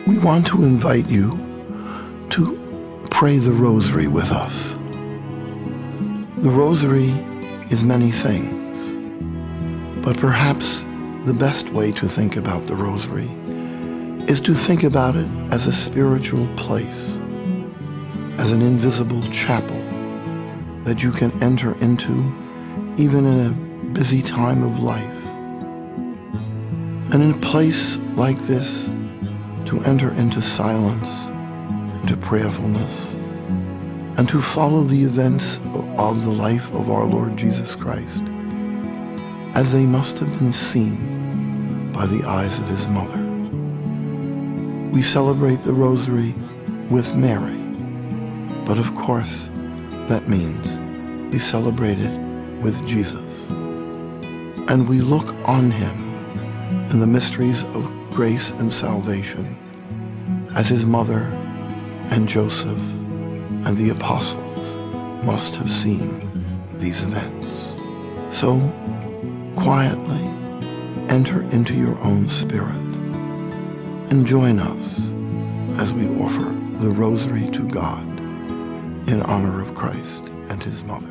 We want to invite you to pray the Rosary with us. The Rosary is many things, but perhaps the best way to think about the Rosary is to think about it as a spiritual place, as an invisible chapel that you can enter into even in a busy time of life. And in a place like this, to enter into silence, into prayerfulness, and to follow the events of the life of our Lord Jesus Christ as they must have been seen by the eyes of his mother. We celebrate the Rosary with Mary, but of course that means we celebrate it with Jesus. And we look on him in the mysteries of grace and salvation as his mother and Joseph and the apostles must have seen these events. So quietly enter into your own spirit and join us as we offer the Rosary to God in honor of Christ and his mother.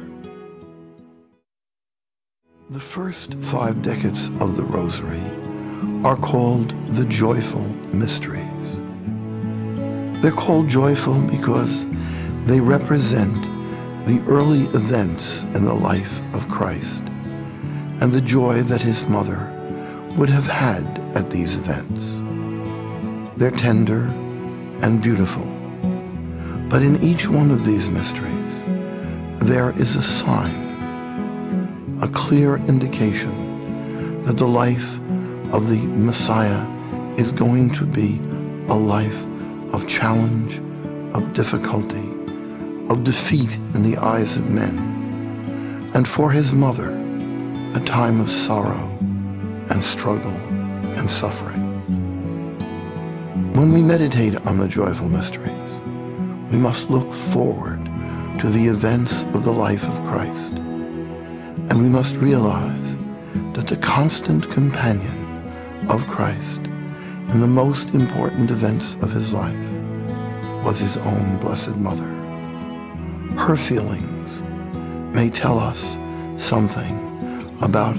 The first 5 decades of the Rosary are called the joyful mysteries. They're called joyful because they represent the early events in the life of Christ and the joy that his mother would have had at these events. They're tender and beautiful, but in each one of these mysteries, there is a sign, a clear indication that the life of the Messiah is going to be a life of challenge, of difficulty, of defeat in the eyes of men, and for his mother, a time of sorrow and struggle and suffering. When we meditate on the joyful mysteries, we must look forward to the events of the life of Christ, and we must realize that the constant companion of Christ in the most important events of his life was his own Blessed Mother. Her feelings may tell us something about